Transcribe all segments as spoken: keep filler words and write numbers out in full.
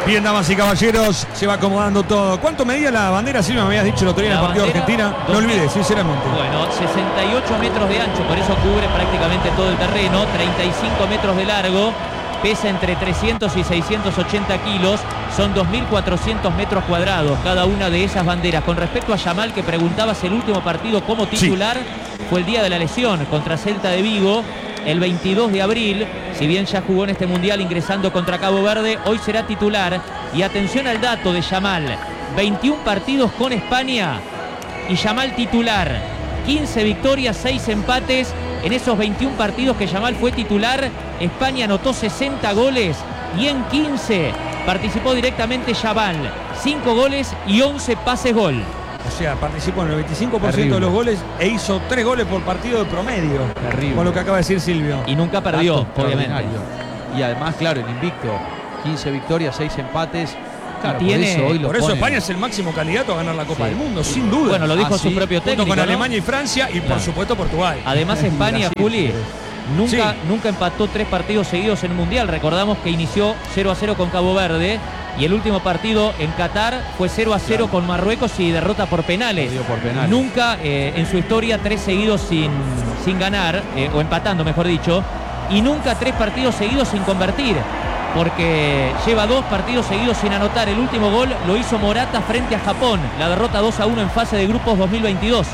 Bien, damas y caballeros, se va acomodando todo. ¿Cuánto medía la bandera? Sí, me habías dicho el otro día en el partido de Argentina. No olvidé, sinceramente. Bueno, sesenta y ocho metros de ancho, por eso cubre prácticamente todo el terreno. treinta y cinco metros de largo. Pesa entre trescientos y seiscientos ochenta kilos. Son dos mil cuatrocientos metros cuadrados cada una de esas banderas. Con respecto a Yamal, que preguntabas el último partido como titular, sí, fue el día de la lesión contra Celta de Vigo. El veintidós de abril, si bien ya jugó en este mundial ingresando contra Cabo Verde, hoy será titular. Y atención al dato de Yamal, veintiún partidos con España y Yamal titular, quince victorias, seis empates. En esos veintiún partidos que Yamal fue titular, España anotó sesenta goles y en quince participó directamente Yamal, cinco goles y once pases gol. O sea, participó en el veinticinco por ciento de los goles e hizo tres goles por partido de promedio. Terrible. Con lo que acaba de decir Silvio. Y nunca perdió, obviamente. Y además, claro, el invicto. quince victorias, seis empates. Claro, tiene, por eso, hoy lo por eso pone... España es el máximo candidato a ganar la Copa sí. del Mundo, sin duda. Bueno, lo dijo ah, su sí. propio técnico, junto con ¿no? Alemania y Francia y, claro, por supuesto, Portugal. Además, España, Juli, nunca, sí. nunca empató tres partidos seguidos en el Mundial. Recordamos que inició cero a cero con Cabo Verde y el último partido en Qatar fue cero a cero claro. con Marruecos y derrota por penales. por penales. Nunca eh, en su historia tres seguidos sin, sin ganar, eh, o empatando mejor dicho, y nunca tres partidos seguidos sin convertir, porque lleva dos partidos seguidos sin anotar. El último gol lo hizo Morata frente a Japón, la derrota dos a uno en fase de grupos dos mil veintidós.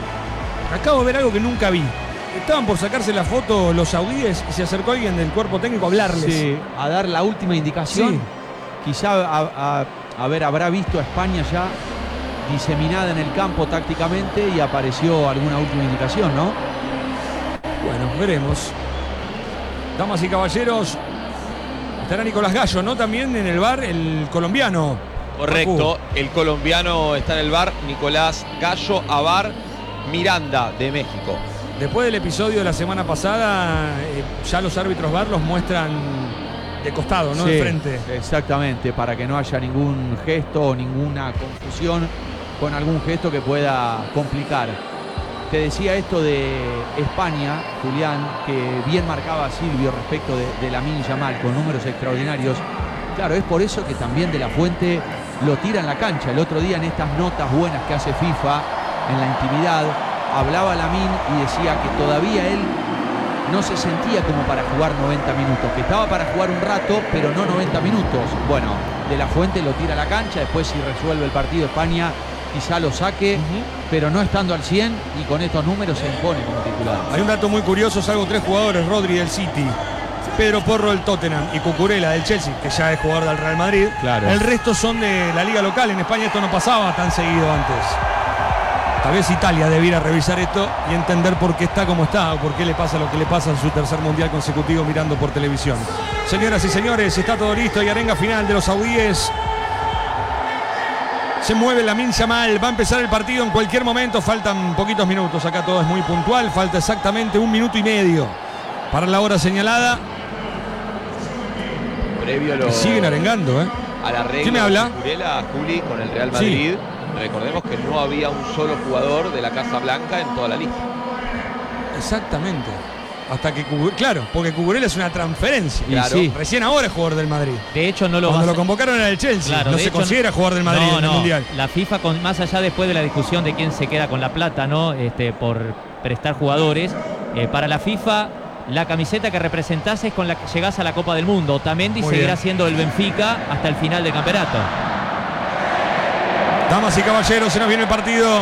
Acabo de ver algo que nunca vi. Estaban por sacarse la foto los saudíes y se acercó alguien del cuerpo técnico a hablarles. Sí, a dar la última indicación. Sí. Quizá a, a, a ver, habrá visto a España ya diseminada en el campo tácticamente y apareció alguna última indicación, ¿no? Bueno, veremos. Damas y caballeros, estará Nicolás Gallo, ¿no? También en el bar, el colombiano. Correcto, el colombiano está en el bar, Nicolás Gallo, Abar Miranda de México. Después del episodio de la semana pasada, eh, ya los árbitros V A R los muestran de costado, no sí, de frente. Exactamente, para que no haya ningún gesto o ninguna confusión con algún gesto que pueda complicar. Te decía esto de España, Julián, que bien marcaba Silvio respecto de, de Lamine Yamal con números extraordinarios. Claro, es por eso que también De La Fuente lo tira en la cancha. El otro día en estas notas buenas que hace FIFA en la intimidad, hablaba Lamine y decía que todavía él no se sentía como para jugar noventa minutos, que estaba para jugar un rato, pero no noventa minutos. Bueno, De La Fuente lo tira a la cancha, después si resuelve el partido España, quizá lo saque, uh-huh. pero no estando al cien y con estos números se impone como titular. Hay un dato muy curioso, salvo tres jugadores, Rodri del City, Pedro Porro del Tottenham y Cucurella del Chelsea, que ya es jugador del Real Madrid. Claro. El resto son de la liga local. En España esto no pasaba tan seguido antes. Tal vez Italia debiera revisar esto y entender por qué está como está o por qué le pasa lo que le pasa en su tercer mundial consecutivo mirando por televisión. Señoras y señores, está todo listo y arenga final de los saudíes. Se mueve Lamine Yamal, va a empezar el partido en cualquier momento, faltan poquitos minutos, acá todo es muy puntual, falta exactamente un minuto y medio para la hora señalada. Previo a lo... Siguen arengando, ¿eh? Al arreglo ¿Quién me habla? de Cucurella, Juli, con el Real Madrid. Sí. Recordemos que no había un solo jugador de la Casa Blanca en toda la lista. Exactamente. Hasta que, claro, porque Cucurella es una transferencia. Claro. Sí. Recién ahora es jugador del Madrid. De hecho, no lo Cuando va a... lo convocaron era el Chelsea. Claro, no de se hecho, considera jugador del Madrid no, en el no. Mundial. La FIFA, con, más allá después de la discusión de quién se queda con la plata, ¿no? Este, por prestar jugadores, eh, para la FIFA, la camiseta que representás es con la que llegás a la Copa del Mundo. Otamendi Muy seguirá bien. siendo el Benfica hasta el final del campeonato. Damas y caballeros, se nos viene el partido.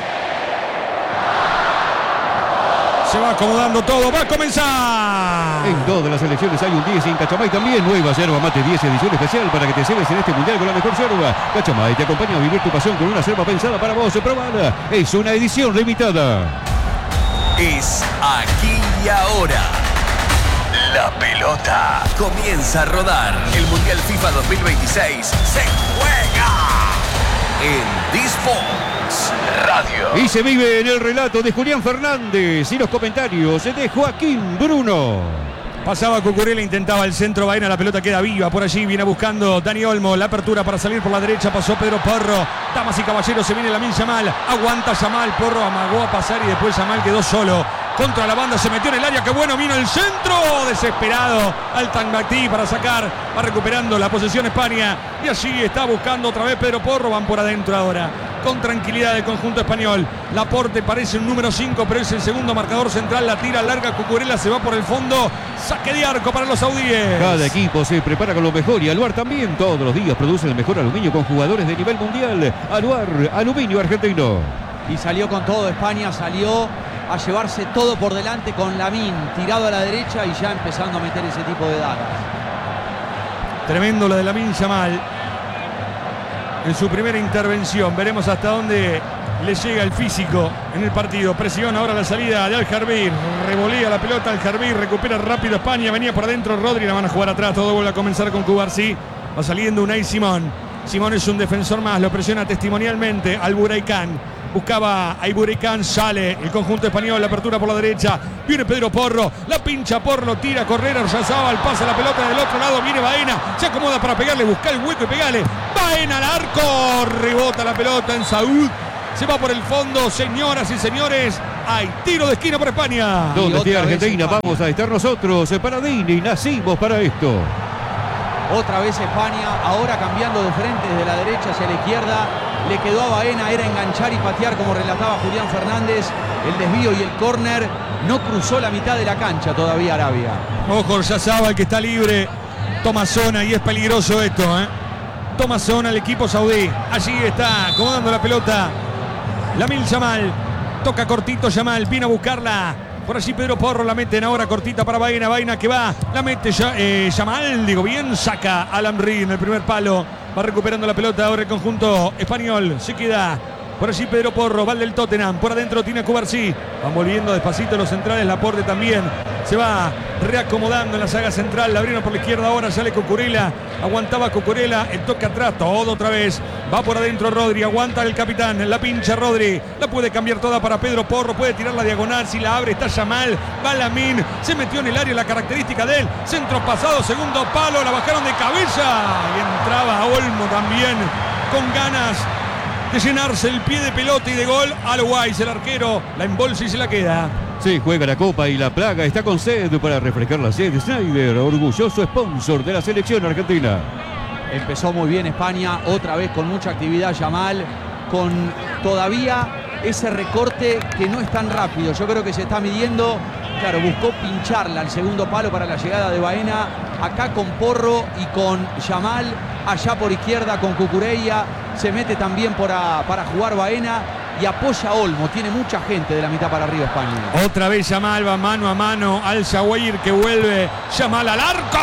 Se va acomodando todo, va a comenzar. En todas las elecciones hay un diez y en Cachamay también. Nueva yerba mate diez, edición especial para que te cedes en este mundial con la mejor yerba. Cachamay te acompaña a vivir tu pasión con una yerba pensada para vos. Probala. Es una edición limitada. Es aquí y ahora. La pelota comienza a rodar. El Mundial FIFA dos mil veintiséis se juega en Disports Radio. Y se vive en el relato de Julián Fernández y los comentarios de Joaquín Bruno. Pasaba Cucurella, intentaba el centro, Baena, la pelota queda viva. Por allí viene buscando Dani Olmo, la apertura para salir por la derecha, pasó Pedro Porro. Damas y caballeros, se viene Lamine Yamal, aguanta Yamal, Porro amagó a pasar y después Yamal quedó solo contra la banda, se metió en el área, qué bueno, vino el centro, desesperado al Tangbactí para sacar, va recuperando la posesión España, y allí está buscando otra vez Pedro Porro, van por adentro ahora, con tranquilidad el conjunto español. Laporte parece un número cinco, pero es el segundo marcador central, la tira larga, Cucurella se va por el fondo, saque de arco para los saudíes. Cada equipo se prepara con lo mejor y Aluar también todos los días produce el mejor aluminio con jugadores de nivel mundial. Aluar, aluminio argentino. Y salió con todo España, salió a llevarse todo por delante con Lamine tirado a la derecha y ya empezando a meter ese tipo de dagas. Tremendo lo de Lamine Yamal en su primera intervención. Veremos hasta dónde le llega el físico en el partido. Presión ahora la salida de Al-Jarbir. Revolea la pelota Al-Jarbir, recupera rápido España. Venía por adentro Rodri, la van a jugar atrás. Todo vuelve a comenzar con Cubarsí. Va saliendo Unai Simón. Simón es un defensor más, lo presiona testimonialmente al Buraicán. Buscaba a Iburicán, sale el conjunto español, la apertura por la derecha, viene Pedro Porro, la pincha Porro, tira a correr, Arzazábal, pasa la pelota del otro lado, viene Baena, se acomoda para pegarle, busca el hueco y pegale, Baena al arco, rebota la pelota en Saúd, se va por el fondo, señoras y señores, hay tiro de esquina por España. Donde esté Argentina, vamos a estar nosotros, Paradini, nacimos para esto. Otra vez España, ahora cambiando de frente desde la derecha hacia la izquierda. Le quedó a Baena, era enganchar y patear como relataba Julián Fernández. El desvío y el córner. No cruzó la mitad de la cancha todavía Arabia. Ojo, Oyarzabal que está libre. Toma zona y es peligroso esto, ¿eh? Toma zona el equipo saudí. Allí está acomodando la pelota Lamine Yamal. Toca cortito Yamal, viene a buscarla. Por allí Pedro Porro, la meten ahora cortita para Baena. Baena que va, la mete ya, eh, Yamal, digo bien, saca a Lamri en el primer palo. Va recuperando la pelota ahora el conjunto español. Se queda por allí Pedro Porro, va el del Tottenham. Por adentro tiene Cubarsí. Van volviendo despacito los centrales. Laporte también se va reacomodando en la saga central. La abrieron por la izquierda ahora, sale Cucurella. Aguantaba Cucurella, el toque atrás, todo otra vez. Va por adentro Rodri, aguanta el capitán. La pincha Rodri, la puede cambiar toda para Pedro Porro. Puede tirar la diagonal, si la abre está Yamal. Va Lamine, se metió en el área, la característica de él. Centro pasado, segundo palo, la bajaron de cabeza. Y entraba Olmo también con ganas de llenarse el pie de pelota y de gol. Alois, el arquero, la embolsa y se la queda. Se juega la Copa y la Plaga está con sed para refrescar la sed. Schneider, orgulloso sponsor de la selección argentina. Empezó muy bien España, otra vez con mucha actividad Yamal, con todavía ese recorte que no es tan rápido. Yo creo que se está midiendo. Claro, buscó pincharla al segundo palo para la llegada de Baena. Acá con Porro y con Yamal. Allá por izquierda con Cucurella. Se mete también para, para jugar Baena. Y apoya a Olmo. Tiene mucha gente de la mitad para arriba España. Otra vez Yamal va mano a mano al Shawir que vuelve. Yamal al arco.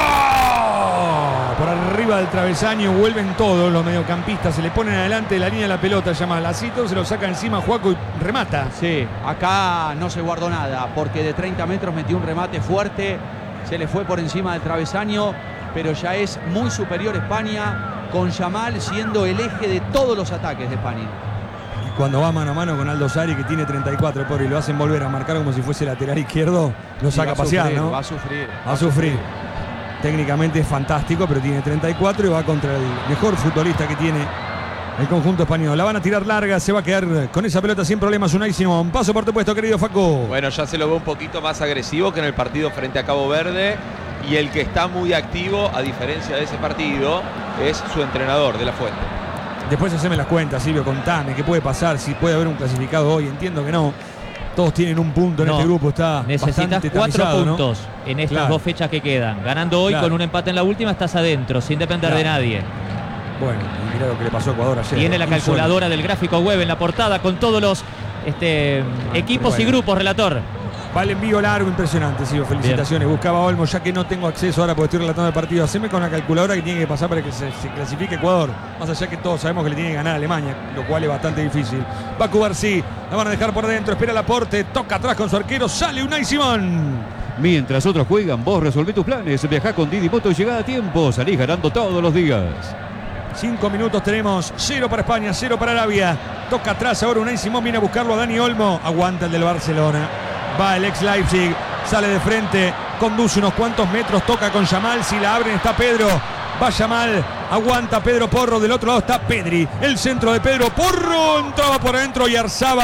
Por arriba del travesaño vuelven todos los mediocampistas. Se le ponen adelante de la línea de la pelota Yamal. Así todo se lo saca encima Juaco y remata. Sí, acá no se guardó nada. Porque de treinta metros metió un remate fuerte. Se le fue por encima del travesaño. Pero ya es muy superior España. Con Yamal siendo el eje de todos los ataques de España. Cuando va mano a mano con Aldo Sari, que tiene treinta y cuatro, pobre, y lo hacen volver a marcar como si fuese lateral izquierdo, lo saca a pasear, sufrir, ¿no? Va a sufrir. Va a sufrir. Técnicamente es fantástico, pero tiene treinta y cuatro y va contra el mejor futbolista que tiene el conjunto español. La van a tirar larga, se va a quedar con esa pelota sin problemas Unai Simón. Paso por tu puesto, querido Facu. Bueno, ya se lo ve un poquito más agresivo que en el partido frente a Cabo Verde. Y el que está muy activo, a diferencia de ese partido, es su entrenador, De La Fuente. Después haceme las cuentas, Silvio, contame qué puede pasar, si puede haber un clasificado hoy. Entiendo que no. Todos tienen un punto en No, este grupo, está necesitas bastante cuatro tamizado, puntos, ¿no? en estas Claro. dos fechas que quedan. Ganando hoy Claro. con un empate en la última estás adentro, sin depender Claro. de nadie. Bueno, y mirá lo que le pasó a Ecuador ayer. Tiene la Un solo. calculadora del gráfico web en la portada con todos los este, equipos bueno. y grupos, relator. Va el envío largo, impresionante, Silvio, felicitaciones. Bien. Buscaba Olmo, ya que no tengo acceso ahora porque estoy relatando el partido. Haceme con la calculadora que tiene que pasar para que se, se clasifique Ecuador. Más allá que todos sabemos que le tiene que ganar a Alemania, lo cual es bastante difícil. Va a Cubarsí, la van a dejar por dentro, espera el aporte, toca atrás con su arquero, sale Unai Simón. Mientras otros juegan, vos resolvé tus planes. Viajá con Didi Moto y llegá a tiempo. Salís ganando todos los días. Cinco minutos tenemos, cero para España, cero para Arabia. Toca atrás ahora Unai Simón, viene a buscarlo a Dani Olmo. Aguanta el del Barcelona. Va el ex Leipzig, sale de frente, conduce unos cuantos metros, toca con Yamal, si la abren está Pedro. Va Yamal, aguanta Pedro Porro, del otro lado está Pedri. El centro de Pedro Porro, entraba por adentro y Arzábal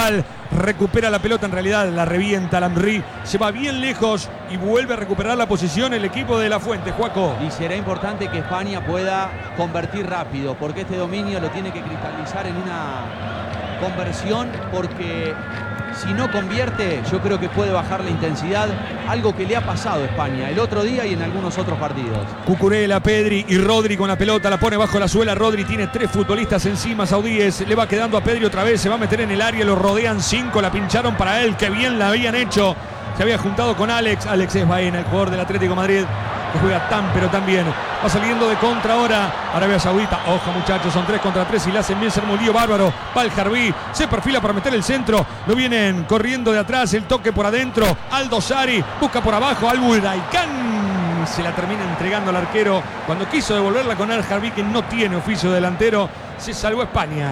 recupera la pelota, en realidad la revienta Lamry, se va bien lejos y vuelve a recuperar la posición el equipo de La Fuente. Juaco. Y será importante que España pueda convertir rápido, porque este dominio lo tiene que cristalizar en una conversión, porque si no convierte, yo creo que puede bajar la intensidad, algo que le ha pasado a España el otro día y en algunos otros partidos. Cucurella, Pedri y Rodri con la pelota, la pone bajo la suela. Rodri tiene tres futbolistas encima saudíes, le va quedando a Pedri otra vez, se va a meter en el área, lo rodean cinco, la pincharon para él, que bien la habían hecho. Se había juntado con Alex, Alex es Baena, el jugador del Atlético de Madrid, que juega tan pero tan bien. Va saliendo de contra ahora Arabia Saudita. Ojo muchachos, son tres contra tres y le hacen bien, ser un lío bárbaro. Va el Harbi, se perfila para meter el centro. Lo vienen corriendo de atrás, el toque por adentro. Aldo Sari busca por abajo, Al Buraicán se la termina entregando al arquero. Cuando quiso devolverla con Al Harbi, que no tiene oficio de delantero, se salvó España.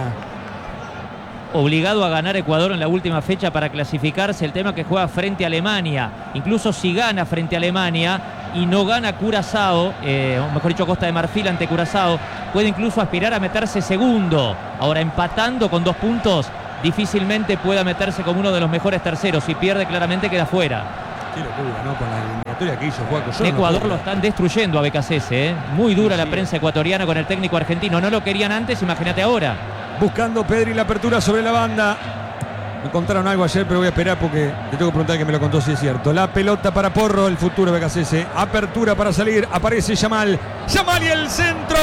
Obligado a ganar Ecuador en la última fecha para clasificarse. El tema que juega frente a Alemania. Incluso si gana frente a Alemania y no gana Curazao, eh, o mejor dicho Costa de Marfil ante Curazao, puede incluso aspirar a meterse segundo. Ahora empatando con dos puntos, difícilmente pueda meterse como uno de los mejores terceros. Si pierde, claramente queda fuera. Qué locura, ¿no? Con la eliminatoria que hizo Juaco. Yo Ecuador no lo están destruyendo a B K C S, ¿eh? Muy dura sí, la prensa ecuatoriana con el técnico argentino. No lo querían antes, imagínate ahora. Buscando Pedri la apertura sobre la banda. Me contaron algo ayer, pero voy a esperar porque le tengo que preguntar que me lo contó si es cierto. La pelota para Porro, el futuro B K C S. Apertura para salir, aparece Yamal. Yamal y el centro.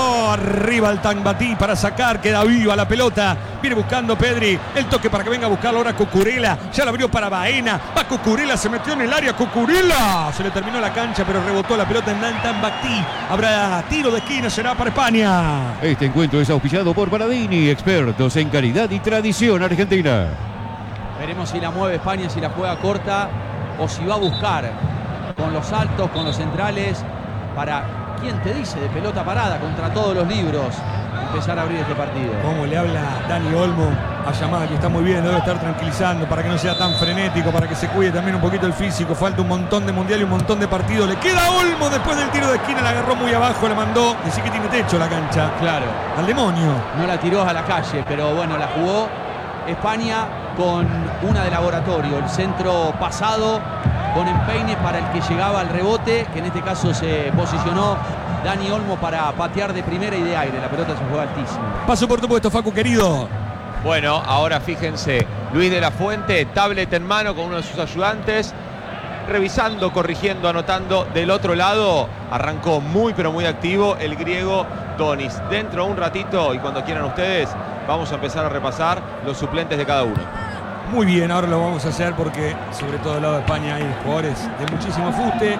Arriba el Tambatí para sacar, queda viva la pelota. Viene buscando Pedri, el toque para que venga a buscarlo ahora Cucurella. Ya lo abrió para Baena. Va Cucurella, se metió en el área Cucurella. Se le terminó la cancha, pero rebotó la pelota en Tambatí. Habrá tiro de esquina, será para España. Este encuentro es auspiciado por Baradini, expertos en calidad y tradición argentina. Veremos si la mueve España, si la juega corta o si va a buscar con los altos, con los centrales, para, ¿quién te dice? De pelota parada contra todos los libros, empezar a abrir este partido. Cómo le habla Dani Olmo a Yamal, que está muy bien, debe estar tranquilizando para que no sea tan frenético, para que se cuide también un poquito el físico. Falta un montón de mundial y un montón de partidos. Le queda Olmo después del tiro de esquina, la agarró muy abajo, la mandó. Decir que tiene techo la cancha. Claro. Al demonio. No la tiró a la calle, pero bueno, la jugó España con una de laboratorio, el centro pasado con empeine para el que llegaba al rebote, que en este caso se posicionó Dani Olmo para patear de primera y de aire. La pelota se juega altísimo. Paso por tu puesto, Facu querido. Bueno, ahora fíjense, Luis de la Fuente, tablet en mano con uno de sus ayudantes, revisando, corrigiendo, anotando. Del otro lado arrancó muy pero muy activo el griego Donis. Dentro de un ratito y cuando quieran ustedes vamos a empezar a repasar los suplentes de cada uno. Muy bien, ahora lo vamos a hacer porque sobre todo del lado de España hay jugadores de muchísimo fuste.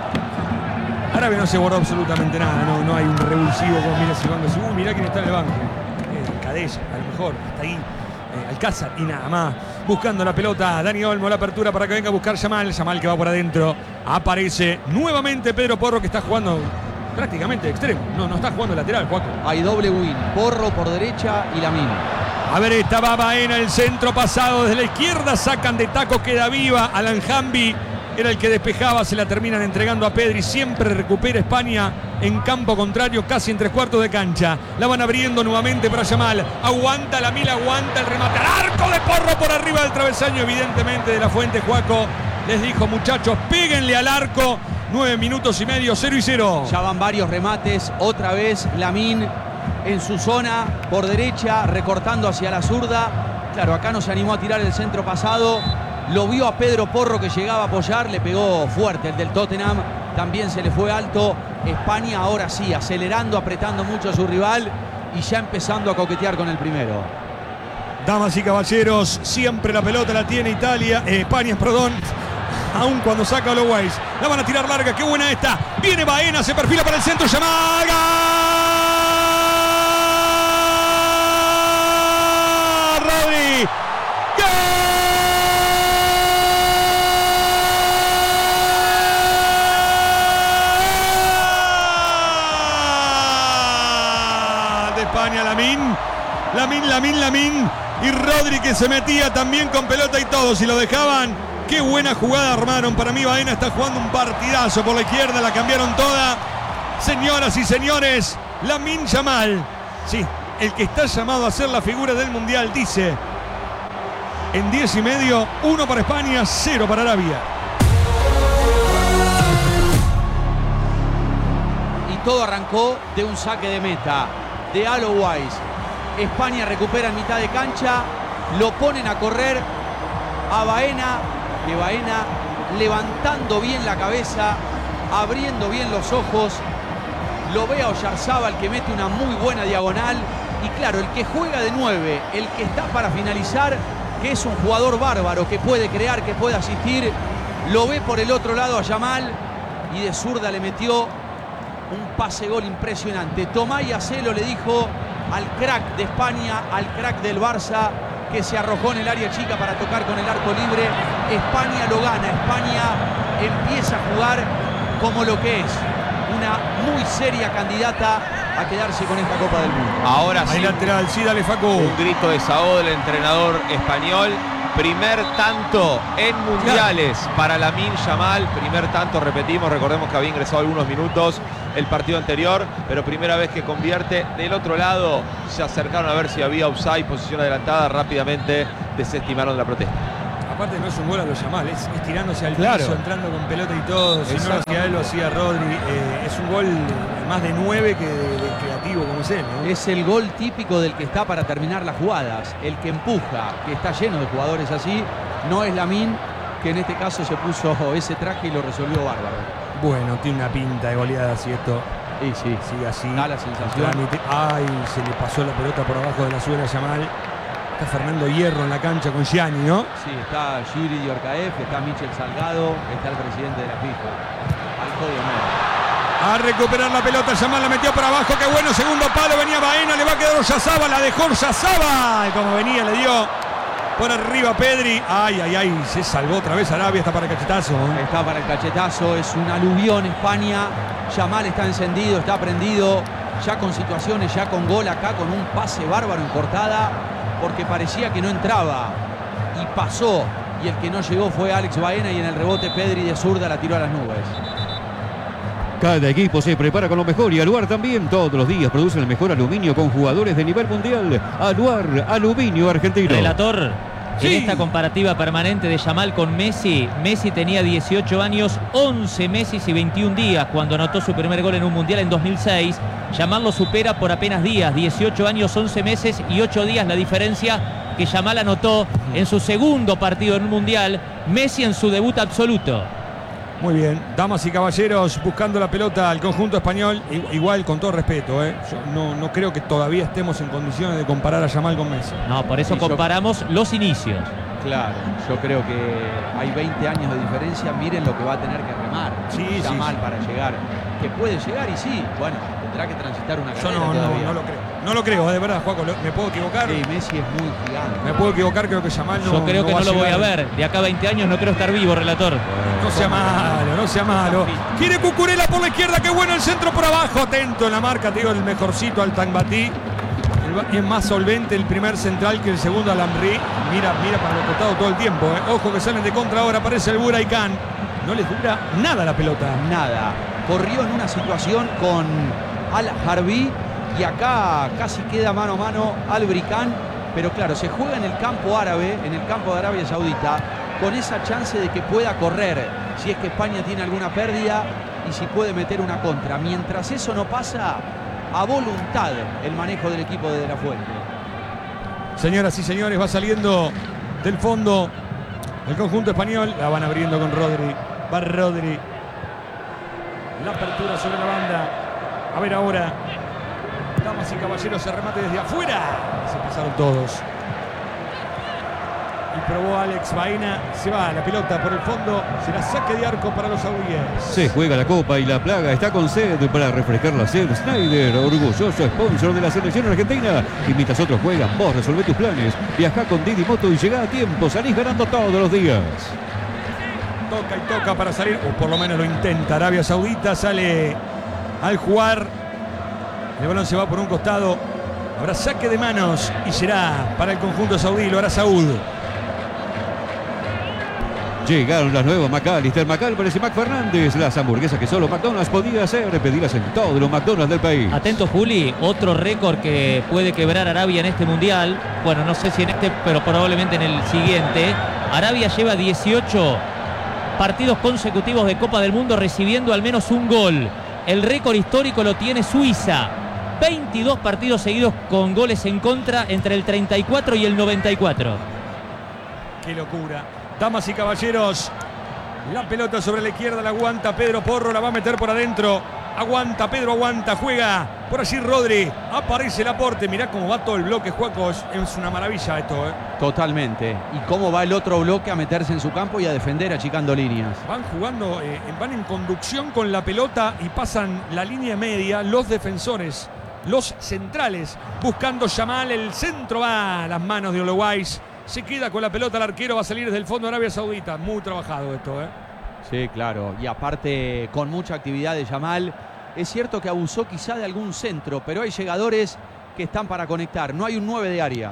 Arabia no se guardó absolutamente nada, no, no hay un revulsivo como mira ese banco. Uh, mirá quién está en el banco. Eh, Cadella, a lo mejor, hasta ahí. Eh, Alcázar y nada más. Buscando la pelota, Dani Olmo, la apertura para que venga a buscar Yamal. Yamal que va por adentro. Aparece nuevamente Pedro Porro, que está jugando prácticamente de extremo. No, no está jugando lateral, Juaco. Hay doble win, Porro por derecha y Lamine. A ver, estaba Baena, el centro pasado desde la izquierda, sacan de taco, queda viva. Alan Hambi era el que despejaba, se la terminan entregando a Pedri. Siempre recupera España en campo contrario, casi en tres cuartos de cancha. La van abriendo nuevamente para Yamal. Aguanta la mila, aguanta el remate al arco de Porro por arriba del travesaño, evidentemente de la Fuente. Juaco les dijo, muchachos, péguenle al arco. Nueve minutos y medio, cero y cero. Ya van varios remates, otra vez Lamine en su zona, por derecha, recortando hacia la zurda. Claro, acá no se animó a tirar el centro pasado. Lo vio a Pedro Porro que llegaba a apoyar, le pegó fuerte el del Tottenham. También se le fue alto. España ahora sí, acelerando, apretando mucho a su rival y ya empezando a coquetear con el primero. Damas y caballeros, siempre la pelota la tiene Italia, eh, España, perdón. Aún cuando saca a los Guays. La van a tirar larga, qué buena esta. Viene Baena, se perfila para el centro, Yamal. Rodri. ¡Gol! De España, Lamine. Lamine, Lamine, Lamine. Y Rodri que se metía también con pelota y todo. Si lo dejaban, qué buena jugada armaron. Para mí Baena está jugando un partidazo por la izquierda. La cambiaron toda. Señoras y señores, Lamine Yamal. Sí, el que está llamado a ser la figura del Mundial, dice en diez y medio, uno para España, cero para Arabia. Y todo arrancó de un saque de meta de Alo Wise. España recupera en mitad de cancha, lo ponen a correr a Baena, que Baena levantando bien la cabeza, abriendo bien los ojos, lo ve a Oyarzábal que mete una muy buena diagonal. Y claro, el que juega de nueve, el que está para finalizar, que es un jugador bárbaro, que puede crear, que puede asistir, lo ve por el otro lado a Yamal y de zurda le metió un pase gol impresionante. Tomás Yacelo le dijo al crack de España, al crack del Barça, que se arrojó en el área chica para tocar con el arco libre. España lo gana, España empieza a jugar como lo que es, una muy seria candidata a quedarse con esta Copa del Mundo. Ahora sí, Ahí lateral, sí, dale Facu. un grito de desahogo del entrenador español. Primer tanto en mundiales para Lamine Yamal. Primer tanto, repetimos, recordemos que había ingresado algunos minutos el partido anterior, pero primera vez que convierte. Del otro lado se acercaron a ver si había offside, posición adelantada, rápidamente desestimaron la protesta. Aparte no es un gol a los Yamal, es, es tirándose al Claro. piso, entrando con pelota y todo. Si no lo Exacto. hacía él, lo hacía Rodri. Eh, es un gol más de nueve que de, de creativo como es él, ¿no? Es el gol típico del que está para terminar las jugadas, el que empuja, que está lleno de jugadores así. No es Lamine, que en este caso se puso ese traje y lo resolvió bárbaro. Bueno, tiene una pinta de goleada si esto Y sí, sigue así. da la sensación. Trámite. Ay, se le pasó la pelota por abajo de la suela a Yamal. Está Fernando Hierro en la cancha con Gianni, ¿no? Sí, está Yuri Diorcaef, está Michel Salgado, está el presidente de la FIFA. Alto de honor. A recuperar la pelota, Yamal la metió por abajo, qué bueno, segundo palo, venía Baena, le va a quedar Oyarzábal, la dejó Oyarzábal, como venía le dio por arriba Pedri, ay, ay, ay, se salvó otra vez Arabia, está para el cachetazo. ¿eh? Está para el cachetazo, es un aluvión España. Yamal está encendido, está prendido, ya con situaciones, ya con gol acá, con un pase bárbaro en cortada, porque parecía que no entraba y pasó, y el que no llegó fue Alex Baena, y en el rebote Pedri de zurda la tiró a las nubes. Cada equipo se prepara con lo mejor y Aluar también. Todos los días produce el mejor aluminio con jugadores de nivel mundial. Aluar, aluminio argentino. Relator, Sí. en esta comparativa permanente de Yamal con Messi, Messi tenía dieciocho años, once meses y veintiún días cuando anotó su primer gol en un mundial en dos mil seis. Yamal lo supera por apenas días, dieciocho años, once meses y ocho días la diferencia que Yamal anotó en su segundo partido en un mundial, Messi en su debut absoluto. Muy bien, damas y caballeros, buscando la pelota al conjunto español, igual con todo respeto, ¿eh? Yo no, no creo que todavía estemos en condiciones de comparar a Yamal con Messi. No, por eso Sí, yo- comparamos los inicios. Claro, yo creo que hay veinte años de diferencia. Miren lo que va a tener que remar Sí, Yamal sí, sí. para llegar. Que puede llegar y sí, bueno, tendrá que transitar una Yo carrera no, no, todavía. no lo creo. No lo creo, de verdad, Juaco, lo- me puedo equivocar. Sí, Messi es muy gigante. Me puedo equivocar, creo que Yamal no Yo creo que va no lo voy a llegar. ver. De acá a veinte años no creo estar vivo, relator. No sea malo, no sea malo. Quiere Cucurella por la izquierda, qué bueno el centro por abajo. Atento en la marca, te digo, el mejorcito al Tanbatí. Y es más solvente el primer central que el segundo Alamri. Mira, mira para los costados todo el tiempo. ¿eh? Ojo que salen de contra ahora, aparece el Buraycán. No les dura nada la pelota. Nada. Corrió en una situación con Al Harbi y acá casi queda mano a mano Al Bricán. Pero claro, se juega en el campo árabe, en el campo de Arabia Saudita, con esa chance de que pueda correr si es que España tiene alguna pérdida y si puede meter una contra. Mientras eso no pasa, a voluntad el manejo del equipo de De La Fuente. Señoras y señores, va saliendo del fondo el conjunto español. La van abriendo con Rodri. Va Rodri. La apertura sobre la banda. A ver ahora. Damas y caballeros, se remate desde afuera. Se pasaron todos. Y probó Alex Baena. Se va la pelota por el fondo. Será saque de arco para los saudíes. Se juega la Copa y la Plaga está con sed para refrescar la sed. Schneider, orgulloso sponsor de la selección argentina. Y mientras otros juegan, vos resolvé tus planes. Viajá con Didi Moto y llegá a tiempo. Salís ganando todos los días. Toca y toca para salir, o por lo menos lo intenta. Arabia Saudita sale al jugar. El balón se va por un costado. Habrá saque de manos y será para el conjunto saudí. Lo hará Saúd. Llegaron las nuevas McAllister, McAlvarez y McFernández. Las hamburguesas que solo McDonald's podía hacer. Pedirlas en todos los McDonald's del país. Atento, Juli, otro récord que puede quebrar Arabia en este mundial. Bueno, no sé si en este, pero probablemente en el siguiente. Arabia lleva dieciocho partidos consecutivos de Copa del Mundo recibiendo al menos un gol. El récord histórico lo tiene Suiza. veintidós partidos seguidos con goles en contra entre el treinta y cuatro y el noventa y cuatro. Qué locura. Damas y caballeros, la pelota sobre la izquierda la aguanta Pedro Porro, la va a meter por adentro. Aguanta, Pedro aguanta, juega por allí Rodri. Aparece el aporte. Mirá cómo va todo el bloque, Juaco. Es, es una maravilla esto, ¿eh? Totalmente. Y cómo va el otro bloque a meterse en su campo y a defender achicando líneas. Van jugando, eh, van en conducción con la pelota y pasan la línea media los defensores, los centrales, buscando Yamal. El centro va a las manos de Uruguay. Se queda con la pelota el arquero, va a salir desde el fondo de Arabia Saudita. Muy trabajado esto, ¿eh? Sí, claro. Y aparte con mucha actividad de Yamal. Es cierto que abusó quizá de algún centro, pero hay llegadores que están para conectar. No hay un nueve de área.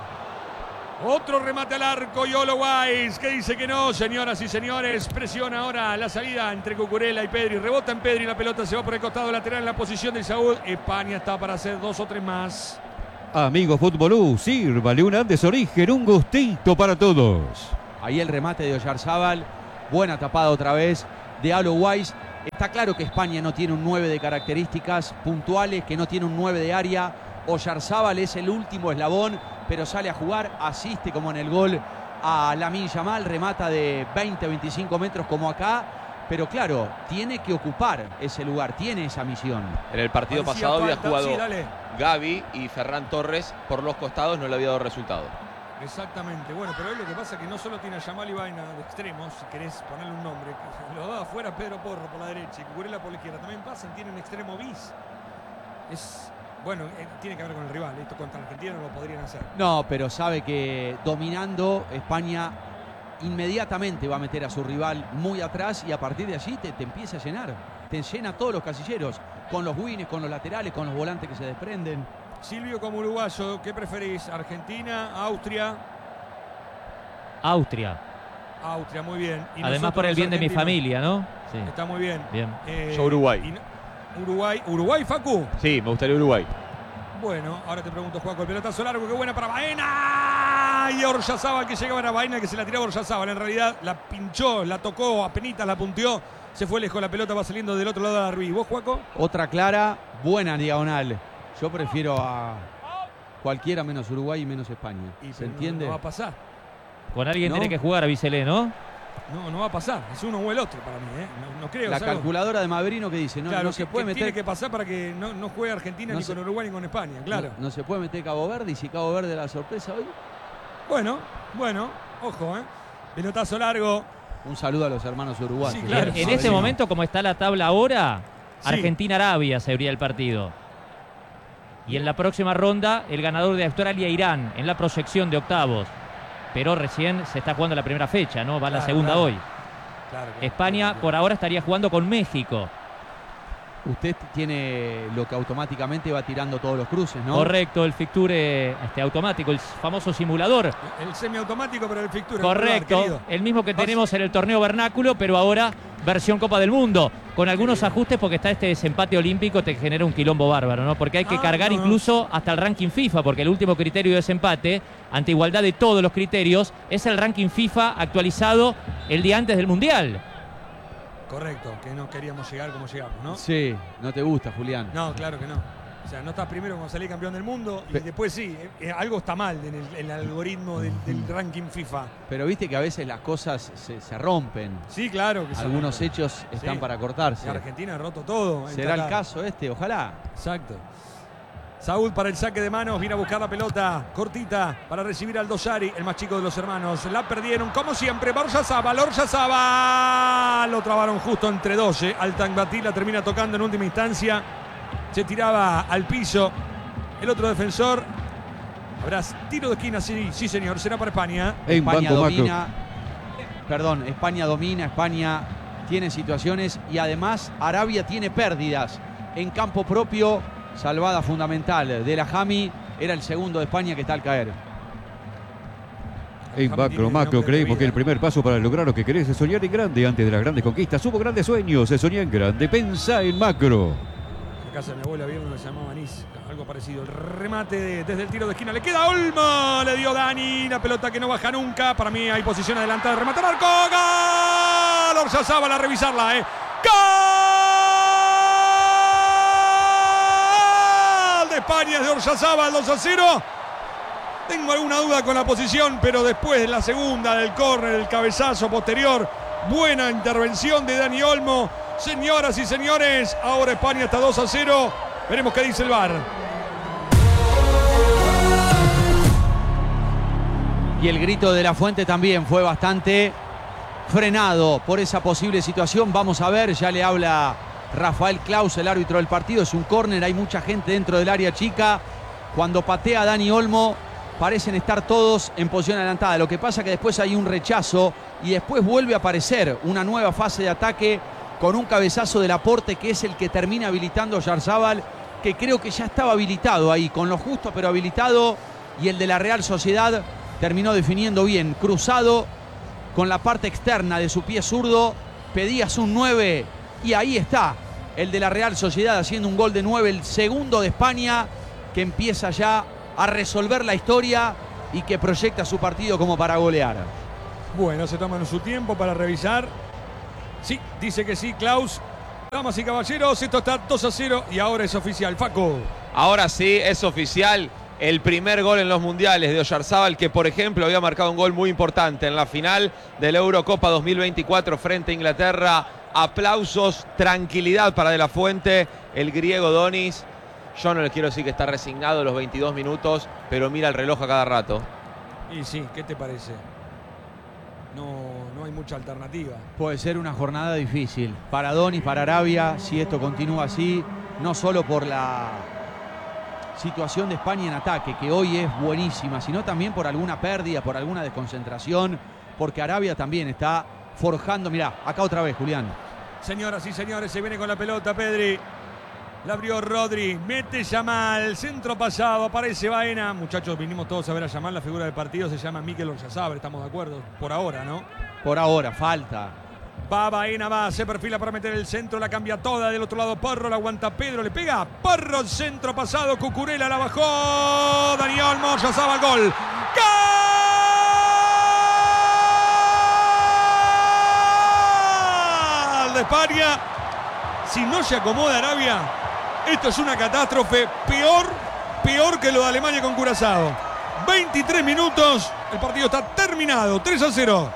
Otro remate al arco y Uruguay, que dice que no, señoras y señores. Presiona ahora la salida entre Cucurella y Pedri. Rebota en Pedri, la pelota se va por el costado lateral en la posición de Saúl. España está para hacer dos o tres más. Amigos Futbolú, sírvale un Andes Origen, un gustito para todos. Ahí el remate de Oyarzábal. Buena tapada otra vez de Uruguay. Está claro que España no tiene un nueve de características puntuales, que no tiene un nueve de área. Oyarzábal es el último eslabón, pero sale a jugar, asiste como en el gol a Lamine Yamal, remata de veinte a veinticinco metros como acá. Pero claro, tiene que ocupar ese lugar, tiene esa misión. En el partido Parecía pasado había falta, jugado sí, dale. Gavi y Ferran Torres por los costados, no le había dado resultado. Exactamente, bueno, pero hoy lo que pasa es que no solo tiene a Yamal y Vaina de extremos, si querés ponerle un nombre, que lo da afuera Pedro Porro por la derecha y Cucurella por la izquierda, también pasan, tienen extremo bis. Es, bueno, eh, tiene que ver con el rival, esto contra Argentina no lo podrían hacer. No, pero sabe que dominando España inmediatamente va a meter a su rival muy atrás y a partir de allí te, te empieza a llenar, te llena todos los casilleros, con los wings, con los laterales, con los volantes que se desprenden. Silvio, como uruguayo, ¿qué preferís? ¿Argentina, Austria? Austria. Austria, muy bien. Y además por el bien de mi familia, ¿no? Sí. Está muy bien. Bien. Eh, Yo Uruguay. Y, Uruguay, Uruguay, Facu. Sí, me gustaría Uruguay. Bueno, ahora te pregunto, Juaco, el pelotazo largo, qué buena para Baena. Y Oryazábal que llegaba a Baena, que se la tiraba Oryazábal. En realidad la pinchó, la tocó, apenitas la punteó. Se fue lejos, la pelota va saliendo del otro lado de la Ruiz. ¿Vos, Juaco? Otra clara, buena diagonal. Yo prefiero a cualquiera menos Uruguay y menos España. Y ¿Se no, entiende? No va a pasar. Con alguien ¿No? tiene que jugar a Bicelé, ¿no? No, no va a pasar. Es uno o el otro para mí, ¿eh? No, no creo. La ¿sabes? calculadora de Mabrino que dice, no, claro, no se que, puede que meter. Tiene que pasar para que no, no juegue Argentina no ni se, con Uruguay ni con España, claro. No, no se puede meter Cabo Verde y si Cabo Verde la sorpresa hoy. Bueno, bueno, ojo, ¿eh? Pelotazo largo. Un saludo a los hermanos uruguayos. Sí, claro. En, en sí, este sí. momento, como está la tabla ahora, Sí. Argentina-Arabia se abría el partido. Y en la próxima ronda, el ganador de Australia-Irán, en la proyección de octavos. Pero recién se está jugando la primera fecha, ¿no? Va la Claro, segunda claro. hoy. Claro, claro, España, claro, claro. por ahora, estaría jugando con México. Usted tiene lo que automáticamente va tirando todos los cruces, ¿no? Correcto, el fixture este, automático, el famoso simulador. El semiautomático, pero el fixture. Correcto, el mismo que tenemos en el torneo vernáculo, pero ahora versión Copa del Mundo, con algunos ajustes porque está este desempate olímpico, te genera un quilombo bárbaro, ¿no? Porque hay que Ah, cargar no, no. incluso hasta el ranking FIFA, porque el último criterio de desempate, ante igualdad de todos los criterios, es el ranking FIFA actualizado el día antes del Mundial. Correcto, que no queríamos llegar como llegamos, ¿no? Sí, no te gusta, Julián. No, claro que no. O sea, no estás primero cuando salís campeón del mundo y Pe- después sí, eh, eh, algo está mal en el, en el algoritmo del, del ranking FIFA. Pero viste que a veces las cosas se, se rompen. Sí, claro que sí. Algunos hechos están Sí. para Y cortarse. Argentina ha roto todo. en ¿Será el Qatar. caso este? Ojalá. Exacto. Saúl para el saque de manos, viene a buscar la pelota cortita para recibir al Dosari, el más chico de los hermanos. La perdieron, como siempre, Oryazábal, Oryazábal. Lo trabaron justo entre dos. Eh. Altangbatí la termina tocando en última instancia. Se tiraba al piso. El otro defensor. Habrá tiro de esquina, sí, sí señor, será para España. En España Banco Macro. domina. Perdón, España domina, España tiene situaciones y además Arabia tiene pérdidas en campo propio. Salvada fundamental de la Jami, era el segundo de España que está al caer. En Macro Macro creemos que el primer paso para lograr lo que querés es soñar en grande. Antes de las grandes conquistas hubo grandes sueños. Soñá en grande, pensá en Macro. En casa de mi abuela había uno que se llamaba Anís, algo parecido. El remate de- desde el tiro de esquina le queda a Olmo, le dio Dani, la pelota que no baja nunca. Para mí hay posición adelantada de rematar arco. ¡Gol! Oryazábal a revisarla, ¿eh? ¡Gol! De España, de Oryazábal, dos a cero. Tengo alguna duda con la posición, pero después de la segunda, del córner, el cabezazo posterior, buena intervención de Dani Olmo. Señoras y señores, ahora España está dos a cero. Veremos qué dice el V A R. Y el grito de La Fuente también fue bastante frenado por esa posible situación. Vamos a ver, ya le habla Rafael Claus, el árbitro del partido. Es un córner, hay mucha gente dentro del área chica. Cuando patea Dani Olmo, parecen estar todos en posición adelantada. Lo que pasa que después hay un rechazo y después vuelve a aparecer una nueva fase de ataque con un cabezazo del Laporte, que es el que termina habilitando a Yarzábal, que creo que ya estaba habilitado ahí, con lo justo pero habilitado, y el de la Real Sociedad terminó definiendo bien, cruzado con la parte externa de su pie zurdo. Pedías un nueve y ahí está el de la Real Sociedad haciendo un gol de nueve, el segundo de España, que empieza ya a resolver la historia y que proyecta su partido como para golear. Bueno, se toman su tiempo para revisar. Sí, dice que sí, Klaus. Damas y caballeros, esto está dos a cero y ahora es oficial. Facu. Ahora sí, es oficial el primer gol en los mundiales de Oyarzábal, que por ejemplo había marcado un gol muy importante en la final de la Eurocopa dos mil veinticuatro frente a Inglaterra. Aplausos, tranquilidad para De La Fuente, el griego Donis. Yo no le quiero decir que está resignado los veintidós minutos, pero mira el reloj a cada rato. Y sí, ¿qué te parece? No, no hay mucha alternativa. Puede ser una jornada difícil para Donis, para Arabia, si esto continúa así, no solo por la situación de España en ataque, que hoy es buenísima, sino también por alguna pérdida, por alguna desconcentración, porque Arabia también está forjando. Mirá, acá otra vez, Julián. Señoras y señores, se viene con la pelota Pedri. La abrió Rodri, mete Yamal, centro pasado, aparece Baena. Muchachos, vinimos todos a ver a Yamal, la figura del partido se llama Mikel Oyarzabal, estamos de acuerdo, por ahora, ¿no? Por ahora, falta. Va Baena, va, se perfila para meter el centro, la cambia toda, del otro lado Porro, la aguanta Pedro, le pega, Porro, centro pasado, Cucurella la bajó, Dani Olmo, Oyarzabal, gol. ¡Gol! De España, si no se acomoda Arabia, esto es una catástrofe, peor, peor que lo de Alemania con Curazao. veintitrés minutos, el partido está terminado, tres a cero.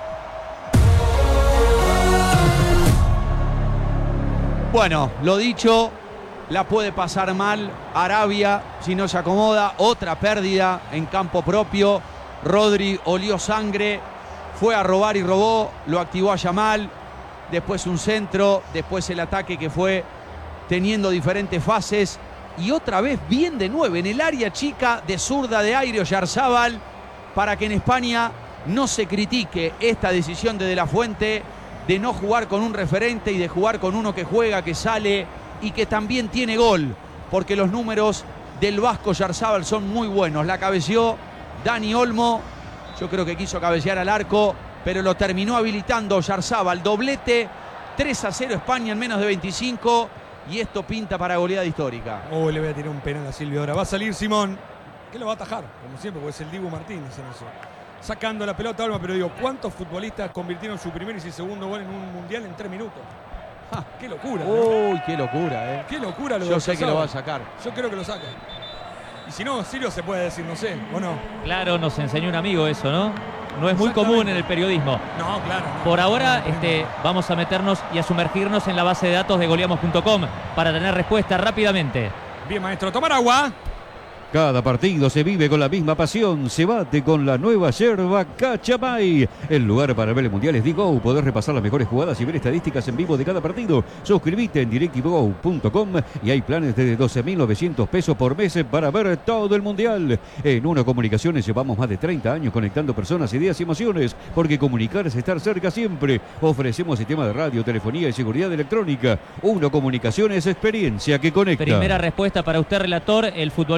Bueno, lo dicho, la puede pasar mal Arabia si no se acomoda. Otra pérdida en campo propio. Rodri olió sangre, fue a robar y robó, lo activó a Yamal. Después un centro, después el ataque que fue teniendo diferentes fases. Y otra vez bien de nueve en el área chica, de zurda de aire Oyarzábal, para que en España no se critique esta decisión de De La Fuente de no jugar con un referente y de jugar con uno que juega, que sale y que también tiene gol, porque los números del vasco Oyarzábal son muy buenos. La cabeció Dani Olmo, yo creo que quiso cabecear al arco, pero lo terminó habilitando Oyarzábal. Doblete, tres a cero España en menos de veinticinco, y esto pinta para goleada histórica. Oh, le voy a tirar un penal a Silvio ahora. Va a salir Simón, que lo va a atajar, como siempre, porque es el Dibu Martínez en eso. Sacando la pelota Olmo, pero digo, ¿cuántos futbolistas convirtieron su primer y su segundo gol en un mundial en tres minutos? ¡Ja! ¡Qué locura! ¿No? Uy, qué locura, eh. ¡Qué locura lo Yo de sé que lo va a Oyarzábal! sacar. Yo creo que lo saca. Y si no, Silvio se puede decir, no sé, ¿o no? Claro, nos enseñó un amigo eso, ¿no? No es muy común en el periodismo. No, claro. no. Por ahora No, no, este, no. vamos a meternos y a sumergirnos en la base de datos de goleamos punto com para tener respuesta rápidamente. Bien, maestro, tomar agua. Cada partido se vive con la misma pasión. Se bate con la nueva yerba Cachamay. El lugar para ver el mundial es Digo. Podés repasar las mejores jugadas y ver estadísticas en vivo de cada partido. Suscríbete en directivo punto com y hay planes desde doce mil novecientos pesos por mes para ver todo el mundial. En Uno Comunicaciones llevamos más de treinta años conectando personas, ideas y emociones, porque comunicar es estar cerca siempre. Ofrecemos sistema de radio, telefonía y seguridad electrónica. Uno Comunicaciones, experiencia que conecta. Primera respuesta para usted, relator, el futbolista que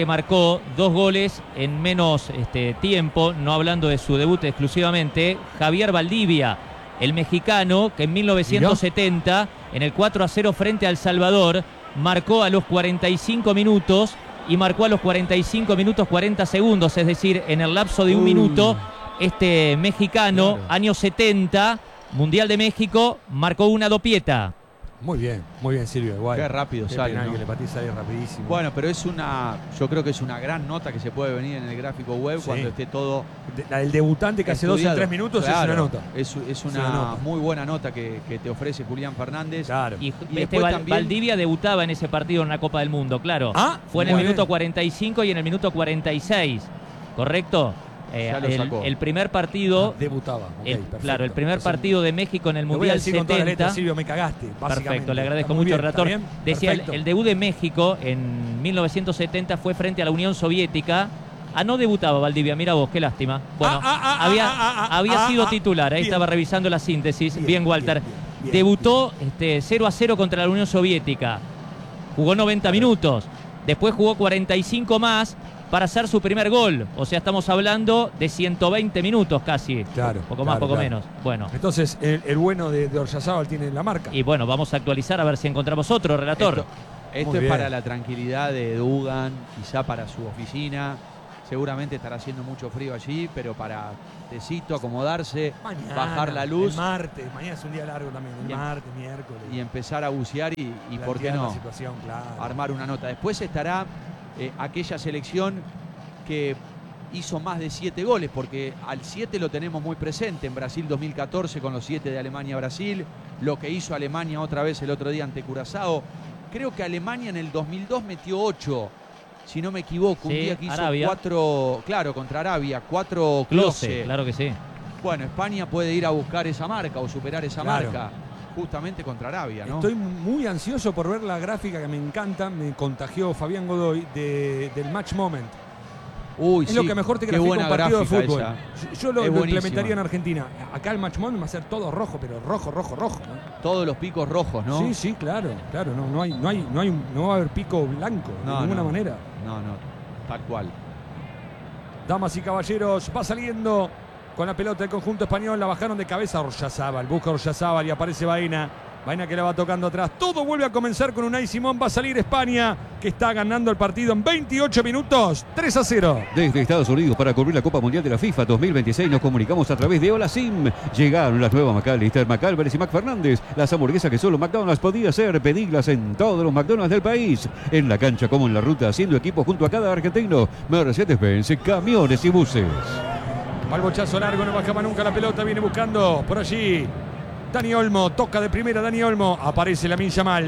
que marcó dos goles en menos este, tiempo, no hablando de su debut exclusivamente, Javier Valdivia, el mexicano que en mil novecientos setenta, en el cuatro a cero frente a El Salvador, marcó a los cuarenta y cinco minutos y marcó a los cuarenta y cinco minutos cuarenta segundos, es decir, en el lapso de un uh. minuto, este mexicano, claro. años setenta, Mundial de México, marcó una dopieta. Muy bien, muy bien, Silvio. Igual. Qué rápido Qué sale, penal ¿no? que le patí sale rapidísimo. Bueno, pero es una, yo creo que es una gran nota que se puede venir en el gráfico web sí. cuando esté todo. De, la del debutante que hace dos en tres minutos claro, es una nota. Es, es una, es una nota. muy buena nota que, que te ofrece Julián Fernández. Claro. Y, y este Val, también... Valdivia debutaba en ese partido en la Copa del Mundo, claro. Ah, fue en el minuto bien. cuarenta y cinco y en el minuto cuarenta y seis, ¿correcto? Eh, el, el primer partido ah, debutaba okay, el, claro, el primer Entonces, partido de México en el Mundial setenta. Letras, Silvio, me cagaste, perfecto, le agradezco mucho, bien, relator. Decía, el, el debut de México en mil novecientos setenta fue frente a la Unión Soviética. Ah, no debutaba Valdivia, mira vos, qué lástima. Bueno, ah, ah, ah, había, ah, ah, había ah, sido ah, titular, ahí bien. Estaba revisando la síntesis. Bien, bien Walter. Bien, bien, bien, Debutó bien. Este, cero a cero contra la Unión Soviética. Jugó noventa minutos. Después jugó cuarenta y cinco más para hacer su primer gol. O sea, estamos hablando de ciento veinte minutos casi. Claro. Poco claro, más, poco claro. menos. Bueno. Entonces, el, el bueno de, de Oryazábal tiene la marca. Y bueno, vamos a actualizar a ver si encontramos otro, relator. Esto, esto es bien. Para la tranquilidad de Dugan, quizá para su oficina. Seguramente estará haciendo mucho frío allí, pero para tecito, acomodarse, mañana, bajar la luz. El martes, mañana es un día largo también, el y, martes, miércoles. Y empezar a bucear y, y ¿por qué no? Claro. Armar una nota. Después estará eh, aquella selección que hizo más de siete goles, porque al siete lo tenemos muy presente en Brasil dos mil catorce con los siete de Alemania-Brasil, lo que hizo Alemania otra vez el otro día ante Curazao. Creo que Alemania en el dos mil dos metió ocho. Si no me equivoco, sí, un día que hizo Arabia. cuatro, claro, contra Arabia, cuatro Klose. Claro que sí. Bueno, España puede ir a buscar esa marca o superar esa claro. marca justamente contra Arabia, ¿no? Estoy muy ansioso por ver la gráfica que me encanta, me contagió Fabián Godoy de, del Match Moment. Uy, es sí, lo que mejor te grafica un partido de fútbol. Esa. Yo, yo lo, lo implementaría en Argentina. Acá el Match Moment va a ser todo rojo, pero rojo, rojo, rojo, ¿no? Todos los picos rojos, ¿no? Sí, sí, claro, claro, no, no hay, no hay, no hay, no va a haber pico blanco no, de ninguna no, manera. No, no, tal cual. Damas y caballeros, va saliendo con la pelota el conjunto español, la bajaron de cabeza Oryazábal, busca Oryazábal y aparece Baena. Baena que la va tocando atrás. Todo vuelve a comenzar con Unai Simón. Va a salir España, que está ganando el partido en veintiocho minutos. tres a cero. Desde Estados Unidos para cubrir la Copa Mundial de la FIFA dos mil veintiséis nos comunicamos a través de Hola Sim. Llegaron las nuevas McAllister, McAlvarez y McFernández. Las hamburguesas que solo McDonald's podía hacer. Pedirlas en todos los McDonald's del país. En la cancha como en la ruta, haciendo equipo junto a cada argentino. Mercedes-Benz, camiones y buses. Al bochazo largo, no bajaba nunca la pelota. Viene buscando por allí Dani Olmo, toca de primera Dani Olmo, aparece Lamine Yamal,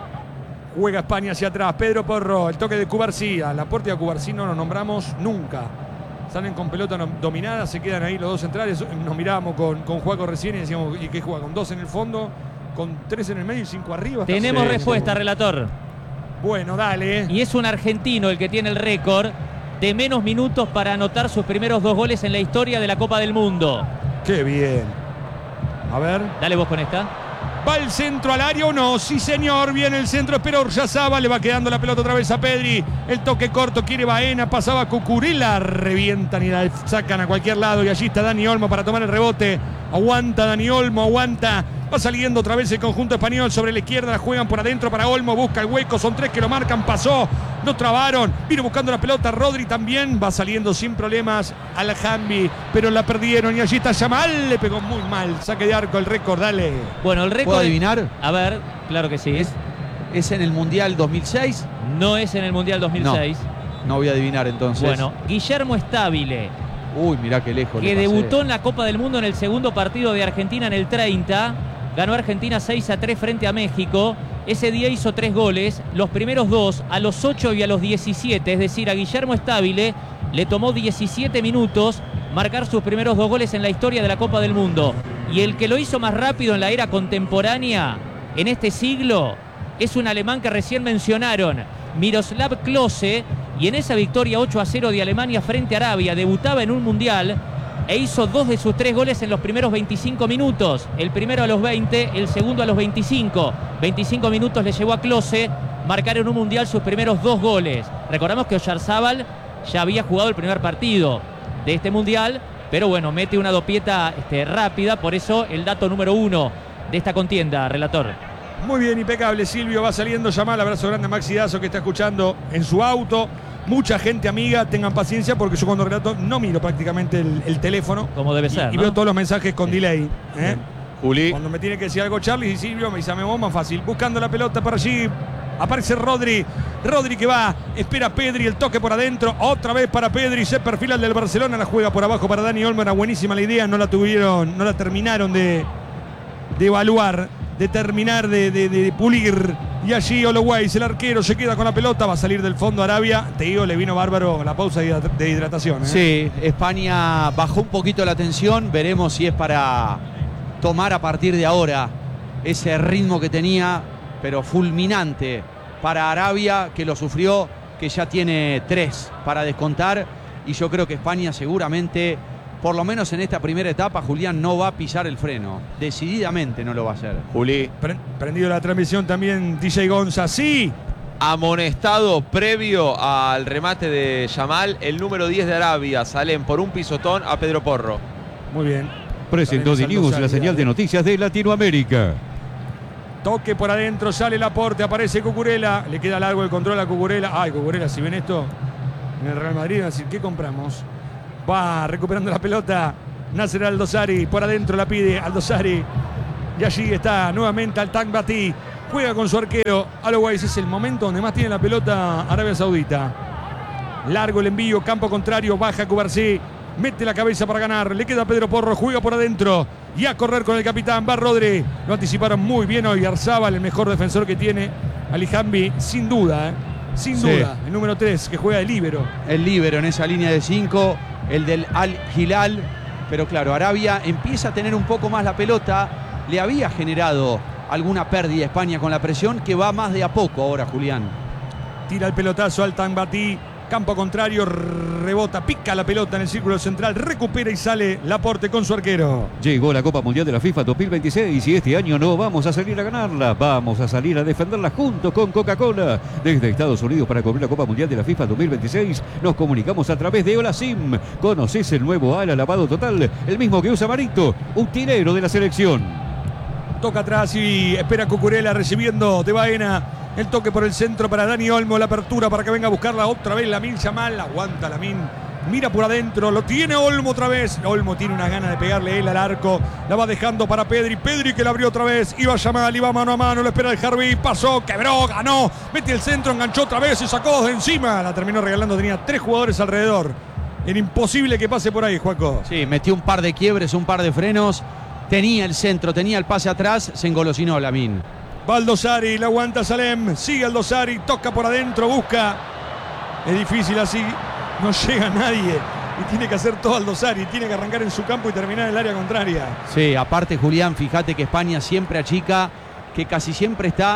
juega España hacia atrás, Pedro Porro, el toque de Cubarsí, a la puerta de Cubarsí no lo nombramos nunca, salen con pelota dominada, se quedan ahí los dos centrales, nos mirábamos con, con Juaco recién y decíamos, ¿y qué juega? ¿Con dos en el fondo, con tres en el medio y cinco arriba? Tenemos respuesta, relator. Bueno, dale. Y es un argentino el que tiene el récord de menos minutos para anotar sus primeros dos goles en la historia de la Copa del Mundo. ¡Qué bien! A ver. Dale vos con esta. ¿Va el centro al área o no? Sí, señor. Viene el centro. Espera Oryazábal. Le va quedando la pelota otra vez a Pedri. El toque corto. Quiere Baena. Pasaba Cucurella. Revientan y la sacan a cualquier lado. Y allí está Dani Olmo para tomar el rebote. Aguanta Dani Olmo. Aguanta. Va saliendo otra vez el conjunto español sobre la izquierda. La juegan por adentro para Olmo. Busca el hueco. Son tres que lo marcan. Pasó. No trabaron. Vino buscando la pelota. Rodri también. Va saliendo sin problemas Alhambi. Pero la perdieron. Y allí está Yamal. Le pegó muy mal. Saque de arco el récord. Dale. Bueno, el récord. ¿Puedo adivinar? A ver, claro que sí. ¿Es, ¿Es en el Mundial dos mil seis? No es en el Mundial dos mil seis. No, no voy a adivinar entonces. Bueno, Guillermo Stabile. Uy, mirá qué lejos. Que debutó en la Copa del Mundo en el segundo partido de Argentina en el treinta. Ganó Argentina seis a tres frente a México. Ese día hizo tres goles. Los primeros dos a los ocho y a los diecisiete. Es decir, a Guillermo Stabile le tomó diecisiete minutos marcar sus primeros dos goles en la historia de la Copa del Mundo. Y el que lo hizo más rápido en la era contemporánea, en este siglo, es un alemán que recién mencionaron, Miroslav Klose. Y en esa victoria ocho a cero de Alemania frente a Arabia, debutaba en un mundial e hizo dos de sus tres goles en los primeros veinticinco minutos. El primero a los veinte, el segundo a los veinticinco. veinticinco minutos le llevó a Klose marcar en un mundial sus primeros dos goles. Recordamos que Oyarzábal ya había jugado el primer partido de este Mundial, pero bueno, mete una dopieta este, rápida, por eso el dato número uno de esta contienda, relator. Muy bien, impecable, Silvio. Va saliendo Yamal. Abrazo grande a Maxi Dazo, que está escuchando en su auto. Mucha gente amiga, tengan paciencia porque yo cuando relato no miro prácticamente el, el teléfono. Como debe y, ser, Y ¿no? veo todos los mensajes con delay. ¿eh? Juli. Cuando me tiene que decir algo Charlie y Silvio me dice, me voy más fácil. Buscando la pelota para allí. Aparece Rodri. Rodri que va. Espera Pedri. El toque por adentro. Otra vez para Pedri. Se perfila el del Barcelona. La juega por abajo para Dani Olmo. Era buenísima la idea. No la tuvieron, no la terminaron de, de evaluar. De terminar de, de, de pulir. Y allí Oloways, el arquero, se queda con la pelota. Va a salir del fondo Arabia. Te digo, le vino bárbaro la pausa de hidratación. ¿eh? Sí, España bajó un poquito la tensión. Veremos si es para tomar a partir de ahora ese ritmo que tenía, pero fulminante para Arabia, que lo sufrió, que ya tiene tres para descontar. Y yo creo que España seguramente, por lo menos en esta primera etapa, Julián, no va a pisar el freno. Decididamente no lo va a hacer. Juli. Prendido la transmisión también D J Gonza. Sí. Amonestado previo al remate de Yamal, el número diez de Arabia, Salem, por un pisotón a Pedro Porro. Muy bien. Presentó También D-News, Saldo la señal de noticias de Latinoamérica. Toque por adentro, sale el aporte, aparece Cucurella. Le queda largo el control a Cucurella. Ay, Cucurella, si ven esto en el Real Madrid, van a decir, ¿qué compramos? Va recuperando la pelota Nasser Aldosari, por adentro la pide Aldosari. Y allí está nuevamente al Tank Batí. Juega con su arquero. Aloways, es el momento donde más tiene la pelota Arabia Saudita. Largo el envío, campo contrario, baja Cubarsí. Mete la cabeza para ganar. Le queda a Pedro Porro, juega por adentro. Y a correr con el capitán. Va Rodri. Lo anticiparon muy bien hoy. Oyarzábal, el mejor defensor que tiene Alihambi, sin duda, ¿eh? Sin Sí. duda. El número tres, que juega de líbero. El líbero en esa línea de cinco, el del Al Hilal. Pero claro, Arabia empieza a tener un poco más la pelota. Le había generado alguna pérdida a España con la presión, que va más de a poco ahora, Julián. Tira el pelotazo al Tanbatí. Campo contrario, rebota, pica la pelota en el círculo central, recupera y sale Laporte con su arquero. Llegó la Copa Mundial de la FIFA dos mil veintiséis y este año no vamos a salir a ganarla, vamos a salir a defenderla junto con Coca-Cola. Desde Estados Unidos para cubrir la Copa Mundial de la FIFA dos mil veintiséis nos comunicamos a través de Hola Sim. Conoces el nuevo ala lavado total, el mismo que usa Marito, utilero de la selección. Toca atrás y espera Cucurella recibiendo de Baena. El toque por el centro para Dani Olmo, la apertura para que venga a buscarla otra vez Lamine Yamal. Aguanta Lamine, mira por adentro, lo tiene Olmo otra vez. Olmo tiene una gana de pegarle él al arco, la va dejando para Pedri. Pedri que la abrió otra vez, iba Yamal, iba mano a mano, lo espera el Harvey, pasó, quebró, ganó, mete el centro, enganchó otra vez, se sacó de encima, la terminó regalando, tenía tres jugadores alrededor. Era imposible que pase por ahí, Juaco. Sí, metió un par de quiebres, un par de frenos, tenía el centro, tenía el pase atrás, se engolosinó Lamine. Baldosari, la aguanta Salem, sigue Aldosari, toca por adentro, busca. Es difícil así, no llega nadie. Y tiene que hacer todo Aldosari, tiene que arrancar en su campo y terminar en el área contraria. Sí, aparte Julián, fíjate que España siempre achica, que casi siempre está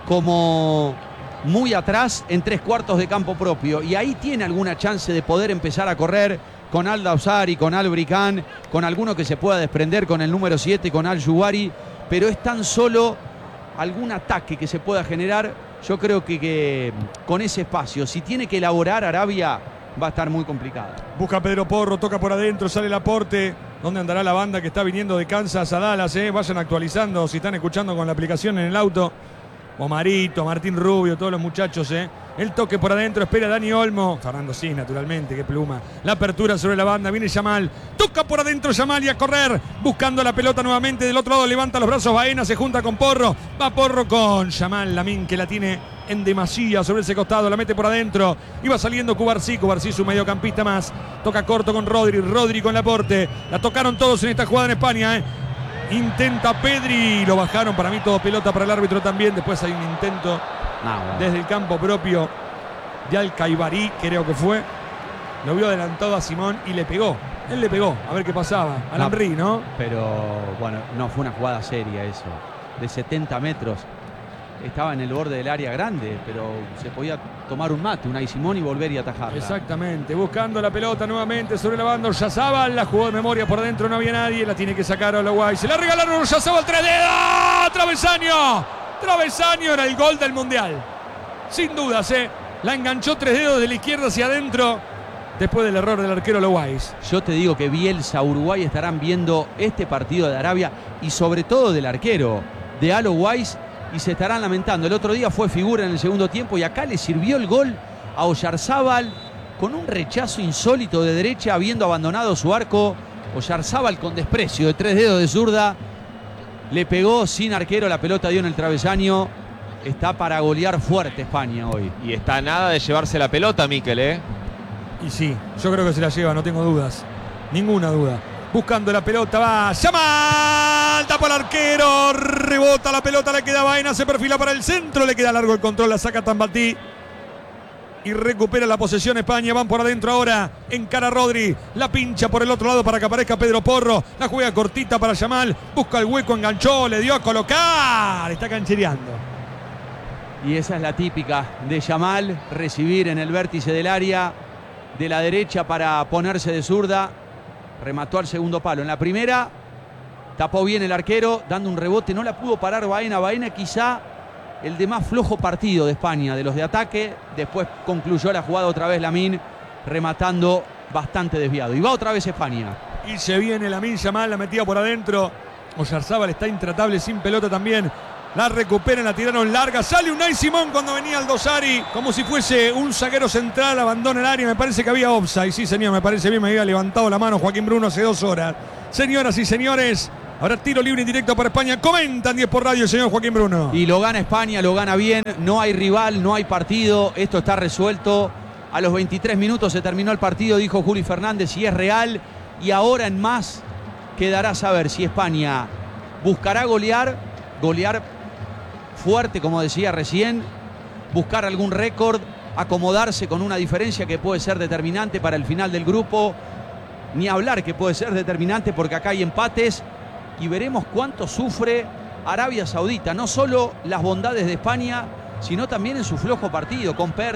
como muy atrás en tres cuartos de campo propio. Y ahí tiene alguna chance de poder empezar a correr con Aldosari, con Albricán, con alguno que se pueda desprender, con el número siete, con Al-Juwari. Pero es tan solo algún ataque que se pueda generar. Yo creo que, que con ese espacio, si tiene que elaborar Arabia, va a estar muy complicado. Busca Pedro Porro, toca por adentro, sale el aporte. ¿Dónde andará la banda que está viniendo de Kansas a Dallas? Eh? Vayan actualizando si están escuchando con la aplicación en el auto. Omarito, Martín Rubio, todos los muchachos. Eh? El toque por adentro, espera Dani Olmo. Fernando sí, naturalmente, qué pluma. La apertura sobre la banda, viene Yamal. Toca por adentro Yamal y a correr. Buscando la pelota nuevamente del otro lado, levanta los brazos Baena, se junta con Porro. Va Porro con Yamal, Lamine que la tiene en demasía sobre ese costado, la mete por adentro. Iba saliendo Cubarsí, Cubarsí su mediocampista más. Toca corto con Rodri, Rodri con Laporte. La tocaron todos en esta jugada en España, ¿eh? Intenta Pedri, lo bajaron, para mí todo pelota para el árbitro también. Después hay un intento No, desde el campo propio de Al-Kaibarí, creo que fue. Lo vio adelantado a Simón y le pegó. Él le pegó, a ver qué pasaba. Al No, Henry, ¿no? Pero bueno, no fue una jugada seria eso. De setenta metros. Estaba en el borde del área grande, pero se podía tomar un mate, una Simón y volver y atajarla. Exactamente, buscando la pelota nuevamente sobre la banda. Oyarzábal la jugó de memoria por dentro, no había nadie. La tiene que sacar a Oloways. Se la regalaron a Oyarzábal, tres dedos. ¡Travesaño! Travesaño, era el gol del Mundial. Sin dudas, ¿eh? La enganchó tres dedos de la izquierda hacia adentro después del error del arquero Loaiz. Yo te digo que Bielsa, Uruguay estarán viendo este partido de Arabia y sobre todo del arquero de Alo Weiss y se estarán lamentando. El otro día fue figura en el segundo tiempo y acá le sirvió el gol a Oyarzábal con un rechazo insólito de derecha, habiendo abandonado su arco. Oyarzábal con desprecio de tres dedos de zurda le pegó sin arquero, la pelota dio en el travesaño. Está para golear fuerte España hoy. Y está nada de llevarse la pelota, Mikel, ¿eh? Y sí, yo creo que se la lleva, no tengo dudas. Ninguna duda. Buscando la pelota, va Yamal, tapa al arquero, rebota la pelota, le queda Baena, se perfila para el centro, le queda largo el control, la saca Tambatí. Y recupera la posesión España, van por adentro ahora, encara Rodri, la pincha por el otro lado para que aparezca Pedro Porro, la juega cortita para Yamal, busca el hueco, enganchó, le dio a colocar, está canchereando. Y esa es la típica de Yamal, recibir en el vértice del área de la derecha para ponerse de zurda. Remató al segundo palo. En la primera tapó bien el arquero, dando un rebote. No la pudo parar Baena. Baena quizá el de más flojo partido de España, de los de ataque. Después concluyó la jugada otra vez Lamine, rematando bastante desviado. Y va otra vez España. Y se viene Lamine Yamal, la metía por adentro. Oyarzábal está intratable sin pelota también. La recuperan, la tiraron larga. Sale Unai Simón cuando venía el Dosari. Como si fuese un zaguero central. Abandona el área. Me parece que había offside. Sí, señor, me parece bien. Me había levantado la mano Joaquín Bruno hace dos horas. Señoras y señores, ahora tiro libre indirecto para España. Comentan diez por radio, señor Joaquín Bruno. Y lo gana España, lo gana bien. No hay rival, no hay partido. Esto está resuelto. A los veintitrés minutos se terminó el partido, dijo Juli Fernández, y es real. Y ahora en más quedará saber si España buscará golear, golear fuerte, como decía recién, buscar algún récord, acomodarse con una diferencia que puede ser determinante para el final del grupo, ni hablar que puede ser determinante porque acá hay empates, y veremos cuánto sufre Arabia Saudita, no solo las bondades de España, sino también en su flojo partido, con pérdidas.